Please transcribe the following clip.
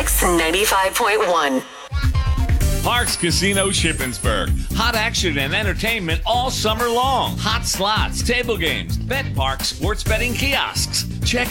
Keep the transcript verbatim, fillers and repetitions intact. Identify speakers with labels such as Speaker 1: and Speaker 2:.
Speaker 1: Mix ninety-five point one.
Speaker 2: Parks Casino Shippensburg. Hot action and entertainment all summer long. Hot slots, table games, bet parks, sports betting kiosks.